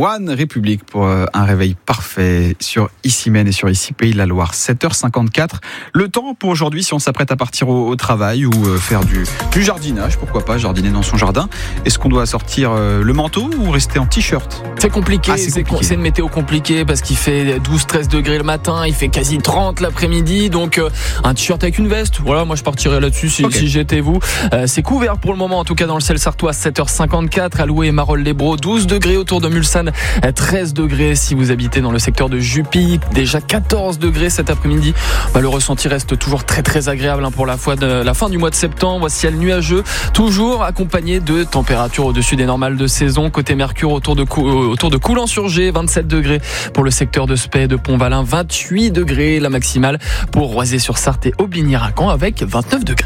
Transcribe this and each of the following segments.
One République pour un réveil parfait sur Issy-Maine et sur Issy Pays de la Loire. 7h54. Le temps pour aujourd'hui, si on s'apprête à partir au travail ou faire du jardinage, pourquoi pas jardiner dans son jardin. Est-ce qu'on doit sortir le manteau ou rester en t-shirt ? C'est compliqué, c'est une météo compliquée parce qu'il fait 12-13 degrés le matin, il fait quasi 30 l'après-midi, donc un t-shirt avec une veste. Voilà, moi je partirais là-dessus si j'étais vous. C'est couvert pour le moment, en tout cas dans le ciel sartois. 7h54, à Loué et Marolles-les-Brault, 12 degrés autour de Mulsanne, 13 degrés si vous habitez dans le secteur de Jupy, déjà 14 degrés cet après-midi. Le ressenti reste toujours très très agréable pour la fin du mois de septembre. Ciel nuageux, toujours accompagné de températures au-dessus des normales de saison. Côté Mercure, autour de Coulan-sur-Gé, 27 degrés pour le secteur de Spey, de Pont-Valin, 28 degrés la maximale pour Roisey-sur-Sarthe et Aubigny-Racan avec 29 degrés.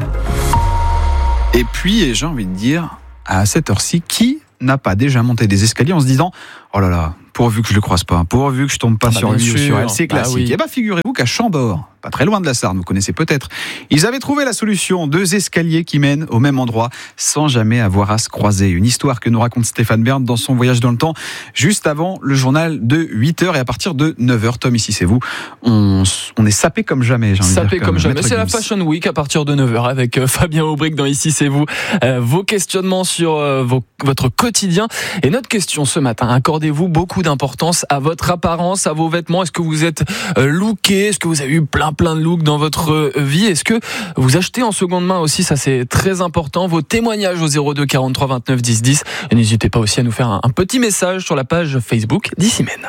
Et puis, j'ai envie de dire, à cette heure-ci, qui n'a pas déjà monté des escaliers en se disant « Oh là là, pourvu que je le croise pas, pourvu que je tombe pas sur lui ou sur elle, c'est classique. Oui. » Et figurez-vous qu'à Chambord, pas très loin de la Sarne, vous connaissez peut-être, ils avaient trouvé la solution, 2 escaliers qui mènent au même endroit sans jamais avoir à se croiser. Une histoire que nous raconte Stéphane Bern dans son voyage dans le temps, juste avant le journal de 8h et à partir de 9h. Tom, ici c'est vous, on est sapé comme jamais. Sapé comme jamais, c'est la Fashion Week à partir de 9h avec Fabien Aubric dans Ici c'est vous. Vos questionnements sur votre quotidien. Et notre question ce matin, accordez-vous beaucoup d'importance à votre apparence, à vos vêtements? Est-ce que vous êtes looké? Est-ce que vous avez eu plein de looks dans votre vie? Est-ce que vous achetez en seconde main aussi? Ça c'est très important. Vos témoignages au 02 43 29 10 10. Et n'hésitez pas aussi à nous faire un petit message sur la page Facebook d'Issy-Maine.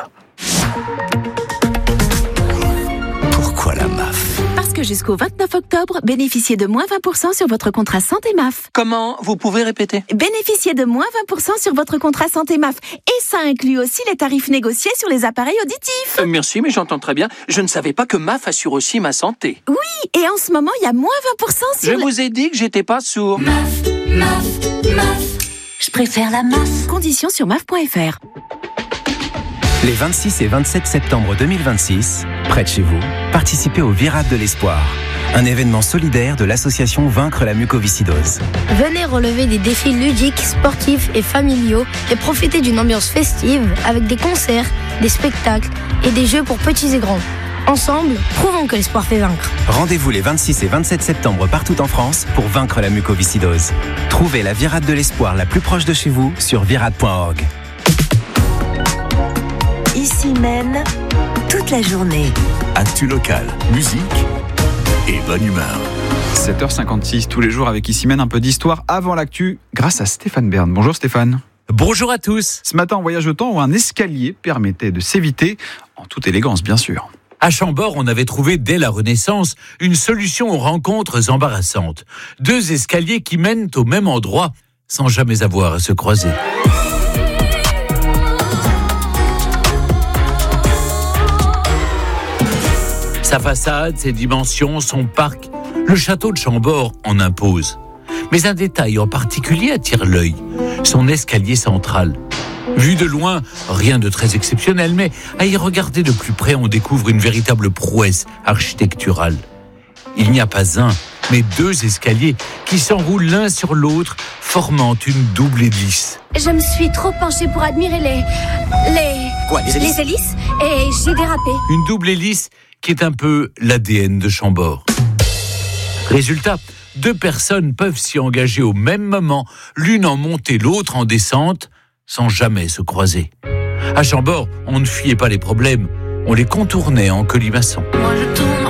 Pourquoi la MAF? Parce que jusqu'au 29 octobre, bénéficiez de moins 20% sur votre contrat santé MAF. Comment? Vous pouvez répéter? Bénéficiez de moins 20% sur votre contrat santé MAF. Et ça inclut aussi les tarifs négociés sur les appareils auditifs. Merci, mais j'entends très bien. Je ne savais pas que MAF assure aussi ma santé. Oui, et en ce moment, il y a moins 20% sur... Je vous ai dit que j'étais pas sourd. MAF. Je préfère la MAF. Conditions sur MAF.fr. Les 26 et 27 septembre 2026, près de chez vous, participez au Virade de l'Espoir, un événement solidaire de l'association Vaincre la mucoviscidose. Venez relever des défis ludiques, sportifs et familiaux et profiter d'une ambiance festive avec des concerts, des spectacles et des jeux pour petits et grands. Ensemble, prouvons que l'espoir fait vaincre. Rendez-vous les 26 et 27 septembre partout en France pour vaincre la mucoviscidose. Trouvez la Virade de l'Espoir la plus proche de chez vous sur virade.org. Issy-Maine, toute la journée. Actu locale, musique et bonne humeur. 7h56 tous les jours avec Issy-Maine, un peu d'histoire avant l'actu grâce à Stéphane Bern. Bonjour Stéphane. Bonjour à tous. Ce matin en voyage au temps où un escalier permettait de s'éviter, en toute élégance bien sûr. À Chambord, on avait trouvé dès la Renaissance une solution aux rencontres embarrassantes. 2 escaliers qui mènent au même endroit sans jamais avoir à se croiser. Sa façade, ses dimensions, son parc, le château de Chambord en impose. Mais un détail en particulier attire l'œil, son escalier central. Vu de loin, rien de très exceptionnel, mais à y regarder de plus près, on découvre une véritable prouesse architecturale. Il n'y a pas un, mais 2 escaliers qui s'enroulent l'un sur l'autre, formant une double hélice. Je me suis trop penchée pour admirer les hélices et j'ai dérapé. Une double hélice qui est un peu l'ADN de Chambord. Résultat, 2 personnes peuvent s'y engager au même moment, l'une en montée, l'autre en descente, sans jamais se croiser. À Chambord, on ne fuyait pas les problèmes, on les contournait en colimaçon. Moi je tourne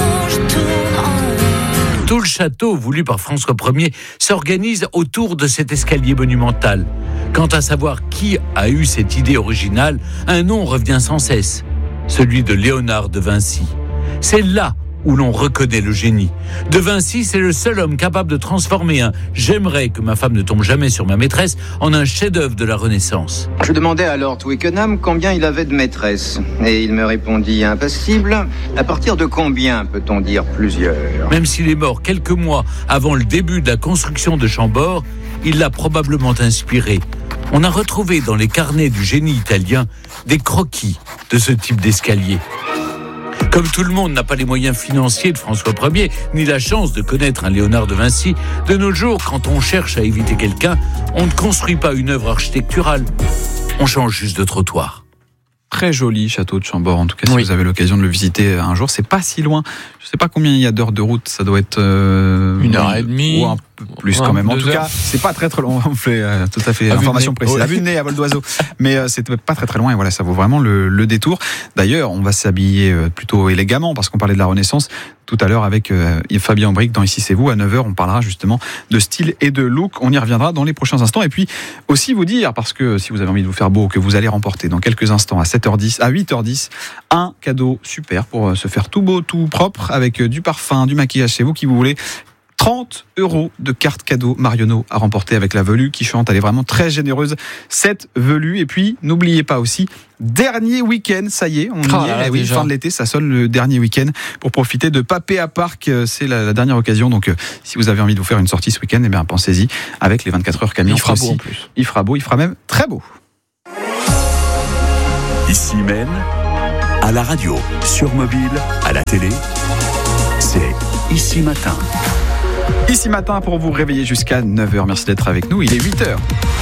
en... Tout le château, voulu par François Ier, s'organise autour de cet escalier monumental. Quant à savoir qui a eu cette idée originale, un nom revient sans cesse, celui de Léonard de Vinci. C'est là où l'on reconnaît le génie. De Vinci, c'est le seul homme capable de transformer un « j'aimerais que ma femme ne tombe jamais sur ma maîtresse » en un chef-d'œuvre de la Renaissance. Je demandai à Lord Twickenham combien il avait de maîtresses. Et il me répondit impassible, à partir de combien peut-on dire plusieurs? Même s'il est mort quelques mois avant le début de la construction de Chambord, il l'a probablement inspiré. On a retrouvé dans les carnets du génie italien des croquis de ce type d'escalier. Comme tout le monde n'a pas les moyens financiers de François Ier, ni la chance de connaître un Léonard de Vinci, de nos jours, quand on cherche à éviter quelqu'un, on ne construit pas une œuvre architecturale. On change juste de trottoir. Très joli château de Chambord, en tout cas si vous avez l'occasion de le visiter un jour, c'est pas si loin. Je sais pas combien il y a d'heures de route, ça doit être 1h30 ou un peu plus quand même. En tout cas, c'est pas très loin. On fait tout à fait information précise. À vue de nez, à vol d'oiseau, mais c'est pas très loin. Et voilà, ça vaut vraiment le détour. D'ailleurs, on va s'habiller plutôt élégamment parce qu'on parlait de la Renaissance tout à l'heure avec Fabien Aubric dans Ici c'est vous. À 9h, on parlera justement de style et de look. On y reviendra dans les prochains instants. Et puis aussi vous dire, parce que si vous avez envie de vous faire beau, que vous allez remporter dans quelques instants à 7h10, à 8h10, un cadeau super pour se faire tout beau, tout propre, avec du parfum, du maquillage chez vous qui vous voulez. 30 € de carte cadeau Marionneau à remporter avec la velue qui chante. Elle est vraiment très généreuse, cette velue. Et puis, n'oubliez pas aussi, dernier week-end, ça y est, on y est. Fin de l'été, ça sonne le dernier week-end pour profiter de Papé à Parc. C'est la dernière occasion. Donc, si vous avez envie de vous faire une sortie ce week-end, eh bien, pensez-y avec les 24 heures camions. Il fera beau en plus. Il fera beau, il fera même très beau. Ici même, à la radio, sur mobile, à la télé, c'est Ici Matin. Ici Matin pour vous réveiller jusqu'à 9h. Merci d'être avec nous. Il est 8h.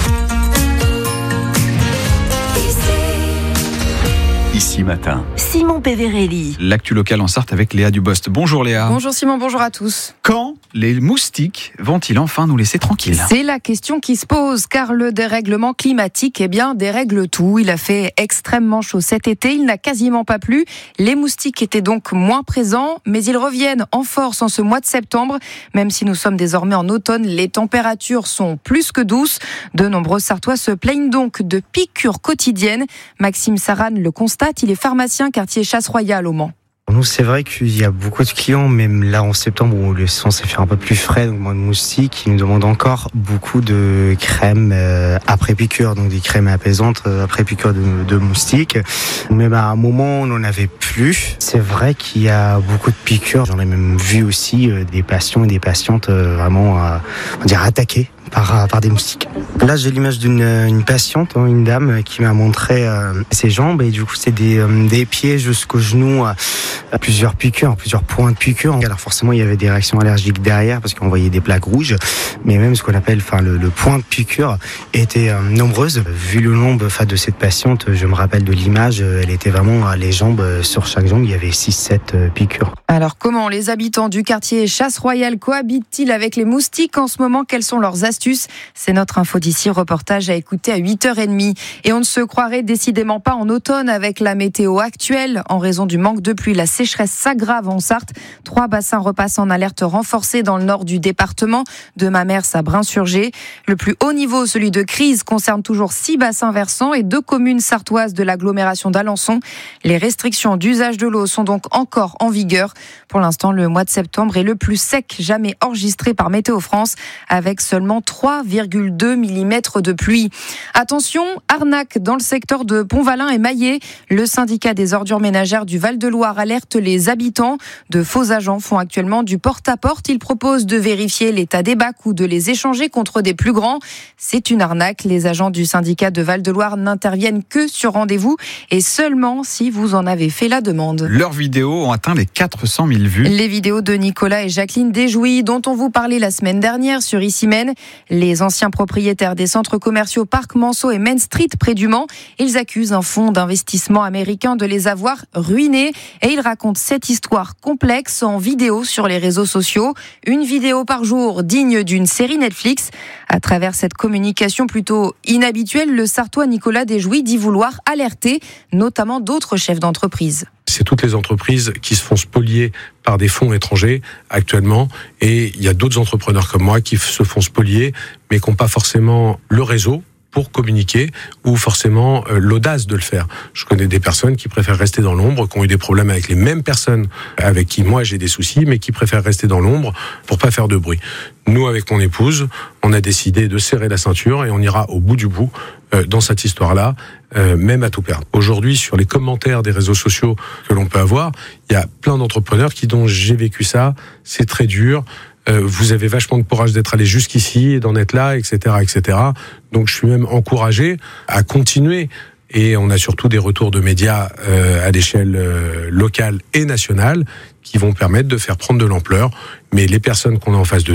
Ici Matin. Simon Péverelli. L'actu locale en Sarthe avec Léa Dubost. Bonjour Léa. Bonjour Simon, bonjour à tous. Quand les moustiques vont-ils enfin nous laisser tranquilles ? C'est la question qui se pose, car le dérèglement climatique, dérègle tout. Il a fait extrêmement chaud cet été, il n'a quasiment pas plu. Les moustiques étaient donc moins présents, mais ils reviennent en force en ce mois de septembre. Même si nous sommes désormais en automne, les températures sont plus que douces. De nombreux Sartois se plaignent donc de piqûres quotidiennes. Maxime Saran le constate, il est pharmacien quartier Chasse-Royale au Mans. Nous, c'est vrai qu'il y a beaucoup de clients, même là en septembre où le temps s'est fait un peu plus frais, donc moins de moustiques, ils nous demandent encore beaucoup de crèmes après piqûre, donc des crèmes apaisantes après piqûre de moustiques. Mais à un moment, on n'en avait plus. C'est vrai qu'il y a beaucoup de piqûres. J'en ai même vu aussi des patients et des patientes vraiment, on dirait attaqués par des moustiques. Là, j'ai l'image d'une patiente, une dame, qui m'a montré ses jambes et du coup, c'est des pieds jusqu'aux genoux, plusieurs piqûres, plusieurs points de piqûres. Alors forcément, il y avait des réactions allergiques derrière parce qu'on voyait des plaques rouges, mais même ce qu'on appelle, le point de piqûre était nombreuse. Vu le nombre de cette patiente, je me rappelle de l'image, elle était vraiment les jambes, sur chaque jambe, il y avait 6-7 piqûres. Alors comment les habitants du quartier Chasse-Royale cohabitent-ils avec les moustiques en ce moment ? Quelles sont leurs astuces ? C'est notre info d'ici, reportage à écouter à 8h30. Et on ne se croirait décidément pas en automne avec la météo actuelle. En raison du manque de pluie, la sécheresse s'aggrave en Sarthe. 3 bassins repassent en alerte renforcée dans le nord du département, de Mamers à Brin-sur-Gé. Le plus haut niveau, celui de Crise, concerne toujours 6 bassins versants et 2 communes sartoises de l'agglomération d'Alençon. Les restrictions d'usage de l'eau sont donc encore en vigueur. Pour l'instant, le mois de septembre est le plus sec jamais enregistré par Météo France, avec seulement 3,2 mm de pluie. Attention, arnaque dans le secteur de Pont-Valin et Maillé. Le syndicat des ordures ménagères du Val-de-Loire alerte les habitants. De faux agents font actuellement du porte-à-porte. Ils proposent de vérifier l'état des bacs ou de les échanger contre des plus grands. C'est une arnaque. Les agents du syndicat de Val-de-Loire n'interviennent que sur rendez-vous et seulement si vous en avez fait la demande. Leurs vidéos ont atteint les 400 000 vues. Les vidéos de Nicolas et Jacqueline Desjouy, dont on vous parlait la semaine dernière sur Ici Maine. Les anciens propriétaires des centres commerciaux Parc Monceau et Main Street près du Mans, ils accusent un fonds d'investissement américain de les avoir ruinés et ils racontent cette histoire complexe en vidéo sur les réseaux sociaux. Une vidéo par jour digne d'une série Netflix. À travers cette communication plutôt inhabituelle, le Sartois Nicolas Desjouy dit vouloir alerter notamment d'autres chefs d'entreprise. C'est toutes les entreprises qui se font spolier par des fonds étrangers actuellement, et il y a d'autres entrepreneurs comme moi qui se font spolier mais qui n'ont pas forcément le réseau pour communiquer ou forcément l'audace de le faire. Je connais des personnes qui préfèrent rester dans l'ombre, qui ont eu des problèmes avec les mêmes personnes avec qui moi j'ai des soucis, mais qui préfèrent rester dans l'ombre pour pas faire de bruit. Nous, avec mon épouse, on a décidé de serrer la ceinture et on ira au bout du bout dans cette histoire-là, même à tout perdre. Aujourd'hui, sur les commentaires des réseaux sociaux que l'on peut avoir, il y a plein d'entrepreneurs qui disent « j'ai vécu ça, c'est très dur ». Vous avez vachement de courage d'être allé jusqu'ici et d'en être là, etc., etc. Donc je suis même encouragé à continuer. Et on a surtout des retours de médias à l'échelle locale et nationale qui vont permettre de faire prendre de l'ampleur. Mais les personnes qu'on a en face de nous,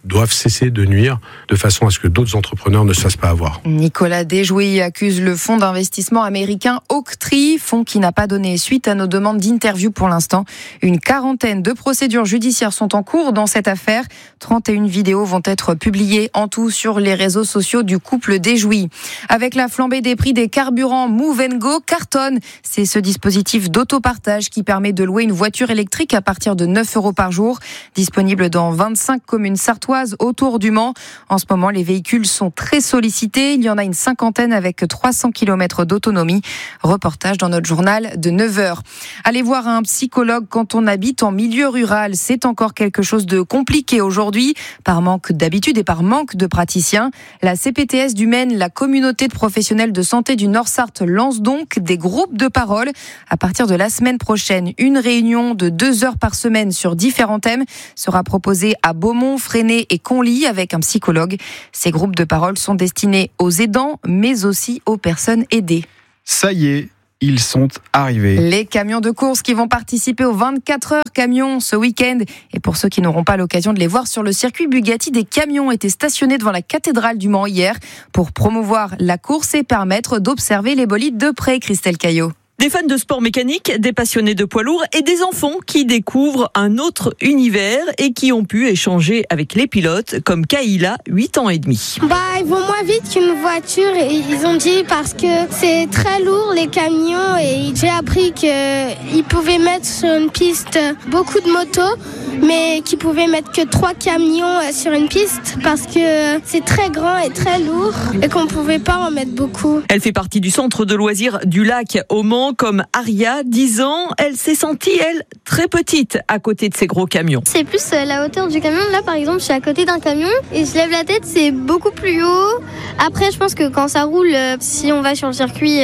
doivent cesser de nuire de façon à ce que d'autres entrepreneurs ne se fassent pas avoir. Nicolas Desjouy accuse le fonds d'investissement américain Oaktree, fonds qui n'a pas donné suite à nos demandes d'interview pour l'instant. Une quarantaine de procédures judiciaires sont en cours dans cette affaire. 31 vidéos vont être publiées en tout sur les réseaux sociaux du couple Desjouy. Avec la flambée des prix des carburants, Move & Go cartonne. C'est ce dispositif d'autopartage qui permet de louer une voiture électrique à partir de 9 € par jour. Disponible dans 25 communes sartoises autour du Mans. En ce moment, les véhicules sont très sollicités. Il y en a une cinquantaine avec 300 km d'autonomie. Reportage dans notre journal de 9h. Aller voir un psychologue quand on habite en milieu rural, c'est encore quelque chose de compliqué aujourd'hui, par manque d'habitude et par manque de praticiens. La CPTS du Maine, la communauté de professionnels de santé du Nord-Sarthe, lance donc des groupes de parole. À partir de la semaine prochaine, une réunion de 2 heures par semaine sur différents thèmes sera proposée à Beaumont, Fresnay et Conly avec un psychologue. Ces groupes de parole sont destinés aux aidants, mais aussi aux personnes aidées. Ça y est, ils sont arrivés. Les camions de course qui vont participer aux 24 heures camions ce week-end. Et pour ceux qui n'auront pas l'occasion de les voir sur le circuit Bugatti, des camions étaient stationnés devant la cathédrale du Mans hier pour promouvoir la course et permettre d'observer les bolides de près. Christelle Caillot. Des fans de sport mécanique, des passionnés de poids lourds et des enfants qui découvrent un autre univers et qui ont pu échanger avec les pilotes comme Kaïla, 8 ans et demi. Ils vont moins vite qu'une voiture, et ils ont dit parce que c'est très lourd les camions, et j'ai appris qu'ils pouvaient mettre sur une piste beaucoup de motos, mais qu'ils pouvaient mettre que 3 camions sur une piste parce que c'est très grand et très lourd et qu'on pouvait pas en mettre beaucoup. Elle fait partie du centre de loisirs du lac au Mans comme Aria, 10 ans. Elle s'est sentie, elle, très petite à côté de ces gros camions. C'est plus la hauteur du camion. Là, par exemple, je suis à côté d'un camion et je lève la tête, c'est beaucoup plus haut. Après, je pense que quand ça roule, si on va sur le circuit,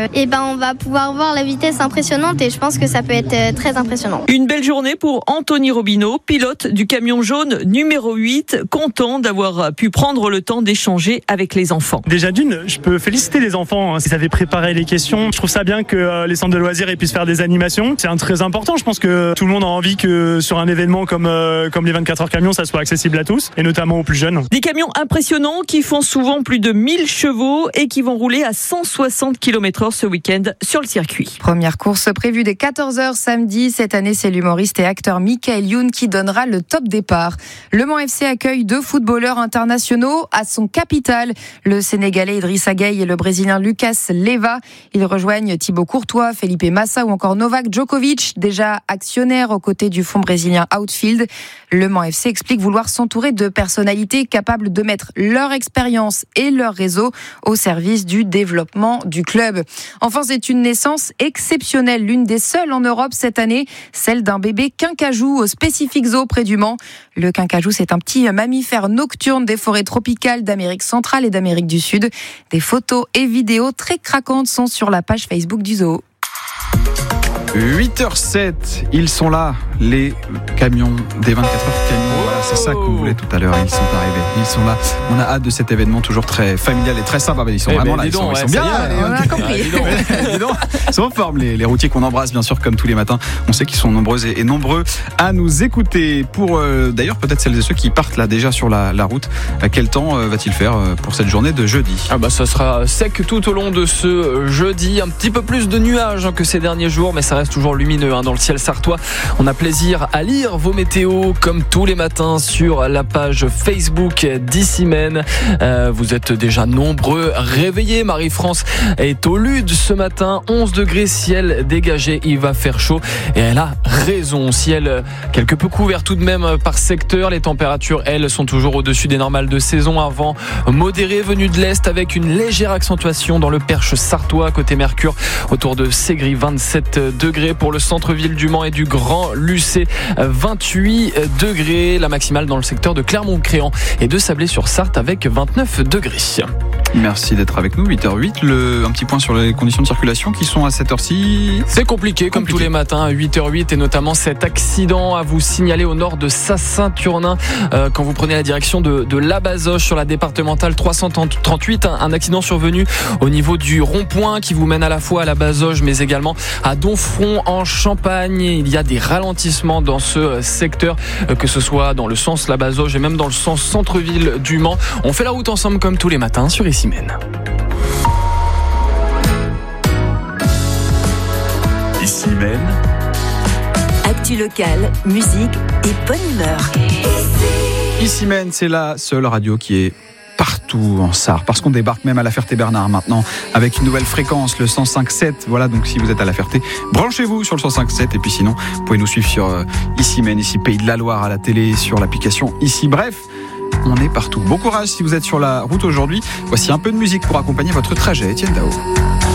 on va pouvoir voir la vitesse impressionnante et je pense que ça peut être très impressionnant. Une belle journée pour Anthony Robineau, pilote du camion jaune numéro 8, content d'avoir pu prendre le temps d'échanger avec les enfants. Déjà d'une, je peux féliciter les enfants s'ils avaient préparé les questions. Je trouve ça bien que les centres de loisirs puissent faire des animations. C'est très important. Je pense que tout le monde a envie que sur un événement comme les 24 heures camions, ça soit accessible à tous et notamment aux plus jeunes. Des camions impressionnants qui font souvent plus de 1000 chevaux et qui vont rouler à 160 km/h ce week-end sur le circuit. Première course prévue dès 14h samedi. Cette année, c'est l'humoriste et acteur Michael Youn qui donnera le top départ. Le Mans FC accueille 2 footballeurs internationaux à son capital. Le Sénégalais Idrissa Gueye et le Brésilien Lucas Leiva. Ils rejoignent Thibaut Courtois, Felipe Massa ou encore Novak Djokovic, déjà actionnaire aux côtés du fonds brésilien Outfield. Le Mans FC explique vouloir s'entourer de personnalités capables de mettre leur expérience et leur réseau au service du développement du club. Enfin, c'est une naissance exceptionnelle, l'une des seules en Europe cette année, celle d'un bébé quincajou au Specific Zoo près du Mans. Le quincajou, c'est un petit mammifère nocturne des forêts tropicales d'Amérique centrale et d'Amérique du Sud. Des photos et vidéos très craquantes sont sur la page Facebook du zoo. 8h07, ils sont là, les camions des 24 heures camions. Voilà, c'est ça qu'on voulait tout à l'heure. Ils sont arrivés, ils sont là. On a hâte de cet événement toujours très familial et très sympa. Ils sont vraiment là, ils sont bien. On a compris. Ils sont en forme, les routiers qu'on embrasse bien sûr comme tous les matins. On sait qu'ils sont nombreux et nombreux à nous écouter. Pour d'ailleurs peut-être celles et ceux qui partent là déjà sur la route. Quel temps va-t-il faire pour cette journée de jeudi ? Ça sera sec tout au long de ce jeudi. Un petit peu plus de nuages que ces derniers jours, mais ça reste toujours lumineux dans le ciel sartois. On a plaisir à lire vos météos comme tous les matins sur la page Facebook d'Issimène. Vous êtes déjà nombreux réveillés. Marie-France est au Lude ce matin. 11 degrés, ciel dégagé. Il va faire chaud et elle a raison. Ciel quelque peu couvert tout de même par secteur. Les températures, elles, sont toujours au-dessus des normales de saison. Un vent modéré venu de l'Est avec une légère accentuation dans le Perche sartois. Côté Mercure, autour de Ségris, 27 degrés pour le centre-ville du Mans et du Grand Lucé, 28 degrés. La maximale dans le secteur de Clermont-Créant et de Sablé-sur-Sarthe avec 29 degrés. Merci d'être avec nous, 8h08. Un petit point sur les conditions de circulation qui sont à cette heure-ci. C'est compliqué comme tous les matins, 8h08, et notamment cet accident à vous signaler au nord de Saint-Saturnin quand vous prenez la direction de la Bazoche sur la départementale 338. Un accident survenu au niveau du rond-point qui vous mène à la fois à la Bazoche mais également à Donfront en Champagne. Il y a des ralentissements dans ce secteur, que ce soit dans le le sens La Bazoge et même dans le sens centre-ville du Mans. On fait la route ensemble comme tous les matins sur Issy-Mène. Issy-Mène. Actu locale, musique et bonne humeur. Issy-Mène, c'est la seule radio qui est partout en Sarre, parce qu'on débarque même à La Ferté-Bernard maintenant avec une nouvelle fréquence, le 105.7. Voilà, donc si vous êtes à La Ferté, branchez-vous sur le 105.7 et puis sinon vous pouvez nous suivre sur Issy-Mène, ici Pays de la Loire à la télé, sur l'application Ici. Bref, on est partout. Bon courage si vous êtes sur la route aujourd'hui. Voici un peu de musique pour accompagner votre trajet. Etienne Dao.